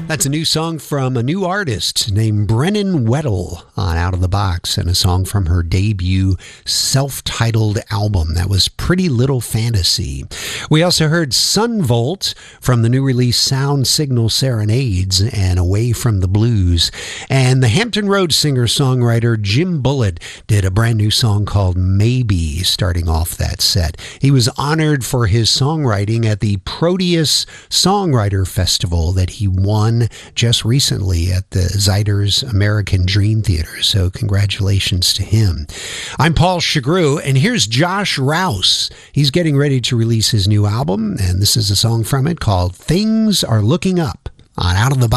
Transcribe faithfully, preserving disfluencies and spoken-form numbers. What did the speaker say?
That's a new song from a new artist named Brennan Weddle on Out of the Box, and a song from her debut self-titled album. That was Pretty Little Fantasy. We also heard Sunvolt from the new release Sound Signal Serenades and Away from the Blues. And the Hampton Roads singer-songwriter Jim Bullitt did a brand new song called Maybe, starting off that set. He was honored for his songwriting at the Proteus Songwriter Festival that he won just recently at the Ziders American Dream Theater. So congratulations to him. I'm Paul Chagru, and here's Josh Rouse. He's getting ready to release his new album, and this is a song from it called Things Are Looking Up on Out of the Box.